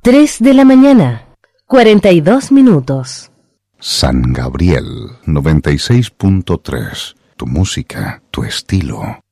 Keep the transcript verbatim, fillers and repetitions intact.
Tres de la mañana, cuarenta y dos minutos. San Gabriel noventa y seis punto tres. Tu música, tu estilo.